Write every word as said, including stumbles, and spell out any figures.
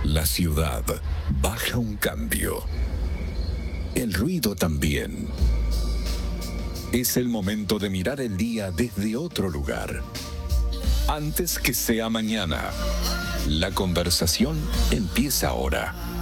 La ciudad baja un cambio. El ruido también. Es el momento de mirar el día desde otro lugar. Antes que sea mañana. La conversación empieza ahora.